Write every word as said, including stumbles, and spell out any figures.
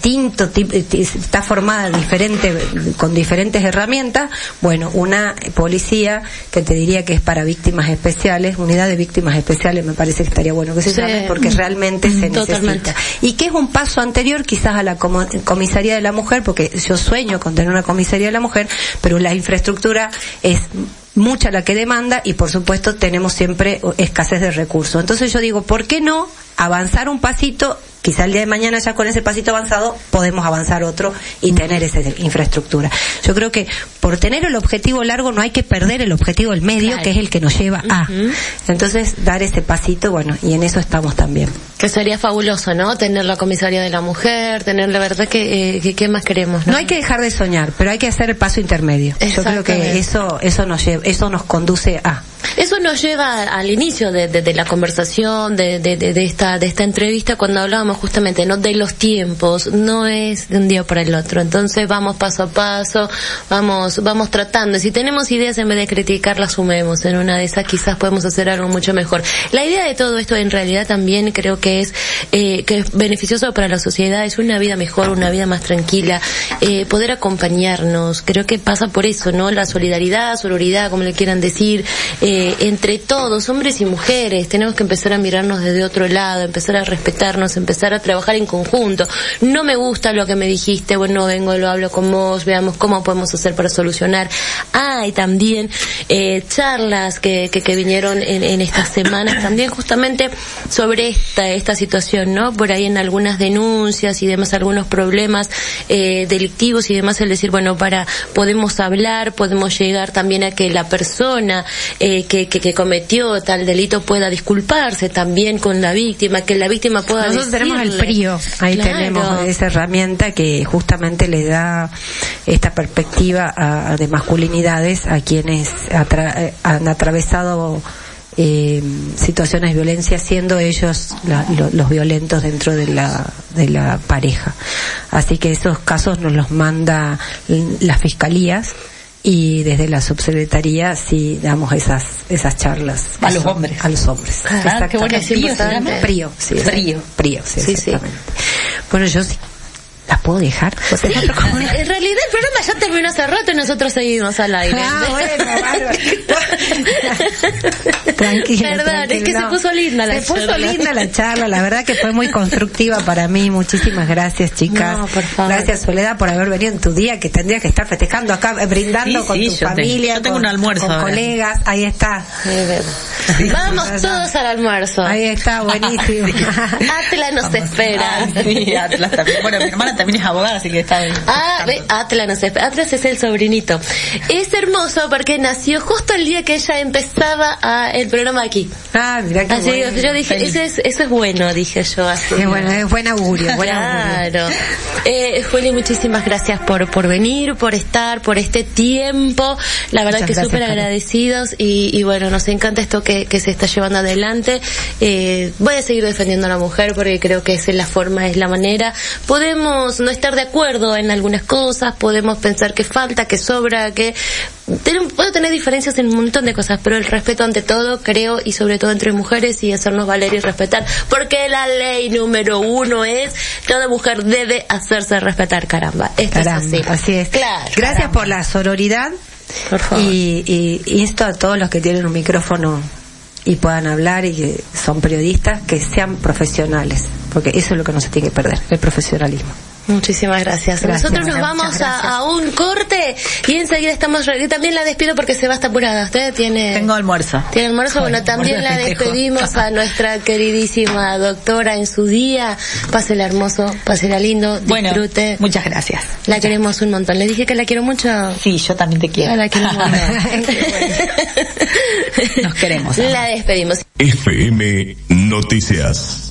distinto, está formada diferente, con diferentes herramientas. Bueno, una policía que te diría que es para víctimas especiales, unidad de víctimas especiales, me parece que estaría bueno que se sí. llame, porque realmente se Totalmente. necesita. Y que es un paso anterior quizás a la comisaría de la mujer, porque yo sueño con tener una comisaría de la mujer, pero la infraestructura es mucha la que demanda y por supuesto tenemos siempre escasez de recursos. Entonces yo digo, ¿por qué no avanzar un pasito? Quizá el día de mañana ya con ese pasito avanzado podemos avanzar otro y tener esa infraestructura. Yo creo que por tener el objetivo largo no hay que perder el objetivo del medio, claro, que es el que nos lleva a. Uh-huh. Entonces dar ese pasito, bueno, y en eso estamos también. Que sería fabuloso, ¿no? Tener la comisaría de la mujer, tener la verdad que, eh, que ¿qué más queremos? ¿no? No hay que dejar de soñar, pero hay que hacer el paso intermedio. Yo creo que eso eso nos lleva, eso nos conduce a. Eso nos lleva al inicio de, de, de la conversación, de, de, de, de esta de esta entrevista, cuando hablábamos justamente no de los tiempos, no es de un día para el otro. Entonces vamos paso a paso, vamos vamos tratando. Si tenemos ideas, en vez de criticar, las sumemos. En una de esas quizás podemos hacer algo mucho mejor. La idea de todo esto en realidad también creo que es eh, que es beneficioso para la sociedad, es una vida mejor, una vida más tranquila, eh, poder acompañarnos. Creo que pasa por eso, ¿no? La solidaridad, sororidad, como le quieran decir, eh, entre todos, hombres y mujeres, tenemos que empezar a mirarnos desde otro lado, empezar a respetarnos, empezar a trabajar en conjunto. No me gusta lo que me dijiste, bueno, vengo, lo hablo con vos, veamos cómo podemos hacer para solucionar. Ah, y también eh, charlas que, que, que vinieron en, en estas semanas también justamente sobre esta, esta situación, ¿no? Por ahí en algunas denuncias y demás, algunos problemas eh, delictivos y demás, el decir, bueno, para, podemos hablar, podemos llegar también a que la persona eh, que, que, que cometió tal delito pueda disculparse también con la víctima, que la víctima pueda Nosotros decirle. tenemos el PRIO, ahí claro. tenemos esa herramienta que justamente le da esta perspectiva a, de masculinidades a quienes atra- han atravesado eh, situaciones de violencia, siendo ellos la, lo, los violentos dentro de la de la pareja. Así que esos casos nos los manda las fiscalías y desde la subsecretaría sí damos esas esas charlas a los hombres a los hombres ah, qué bueno, PRIO se llama PRIO sí PRIO PRIO sí, sí, exactamente. Sí. Bueno, yo sí ¿la puedo dejar? Sí, en realidad el programa ya terminó hace rato y nosotros seguimos al aire. Ah, bueno, bárbaro. Tranquila. Perdón, tranquila, es que no. se puso linda la se charla. Se puso linda la charla, la verdad que fue muy constructiva para mí. Muchísimas gracias, chicas. No, por favor. Gracias, Soledad, por haber venido en tu día, que tendrías que estar festejando acá, brindando sí, con sí, tu yo familia. Tengo, yo tengo con, un almuerzo. Con colegas, ahí está. Sí, vamos todos al almuerzo. Ahí está, buenísimo. Atlas nos Vamos. espera. Ah, sí, Atlas también. Bueno, mi hermana también es abogada, así que está bien. Ah, ve, Atlas nos espera. Atlas es el sobrinito. Es hermoso porque nació justo el día que ella empezaba a el programa aquí. Ah, mira qué así bueno. yo dije, eso es, eso es bueno, dije yo. Así. Es bueno, es buen augurio, buen claro. augurio. Eh, Juli, muchísimas gracias por por venir, por estar, por este tiempo. La verdad Muchas que súper agradecidos y, y bueno, nos encanta esto que, que se está llevando adelante. Eh, voy a seguir defendiendo a la mujer porque creo que esa es la forma, es la manera. Podemos no estar de acuerdo en algunas cosas, podemos pensar que falta, que sobra, que ten, puedo tener diferencias en un montón de cosas, pero el respeto ante todo, creo, y sobre todo entre mujeres, y hacernos valer y respetar, porque la ley número uno es toda mujer debe hacerse respetar, caramba. Esto caramba, es así. Así es. Claro. Gracias caramba. por la sororidad. Por favor. Y, y insto a todos los que tienen un micrófono y puedan hablar y que son periodistas, que sean profesionales, porque eso es lo que no se tiene que perder, el profesionalismo. Muchísimas gracias. gracias Nosotros nos bueno, vamos a, a un corte y enseguida estamos. Yo también la despido porque se va hasta apurada. Usted tiene. Tengo almuerzo. Tiene almuerzo. Bueno, también la festejo. despedimos a nuestra queridísima doctora en su día. Pásela hermoso, pásela lindo, disfrute. Bueno, muchas gracias. La queremos un montón. Le dije que la quiero mucho. Sí, yo también te quiero. Ah, la quiero mucho. Nos queremos. La despedimos. F M Noticias.